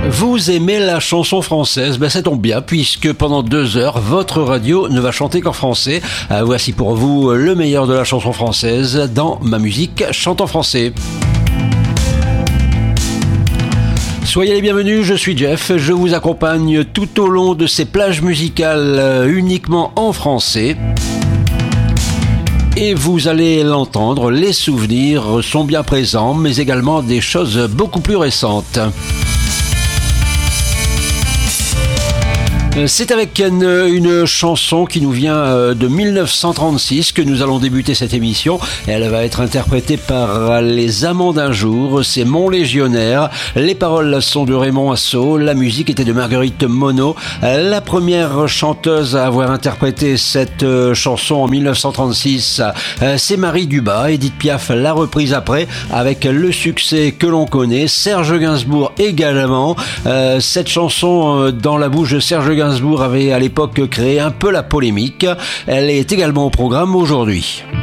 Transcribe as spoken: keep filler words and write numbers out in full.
Vous aimez la chanson française? Ben ça tombe bien, puisque pendant deux heures, votre radio ne va chanter qu'en français. Euh, voici pour vous le meilleur de la chanson française dans Ma Musique Chante en Français. Soyez les bienvenus, je suis Jeff, je vous accompagne tout au long de ces plages musicales uniquement en français. Et vous allez l'entendre, les souvenirs sont bien présents, mais également des choses beaucoup plus récentes. C'est avec une, une chanson qui nous vient de mille neuf cent trente-six que nous allons débuter cette émission. Elle va être interprétée par Les Amants d'un jour. C'est Mon Légionnaire. Les paroles sont de Raymond Assaut. La musique était de Marguerite Monod. La première chanteuse à avoir interprété cette chanson en mille neuf cent trente-six, c'est Marie Dubas. Édith Piaf l'a reprise après avec le succès que l'on connaît. Serge Gainsbourg également. Cette chanson dans la bouche de Serge Gainsbourg Gainsbourg avait à l'époque créé un peu la polémique. Elle est également au programme aujourd'hui.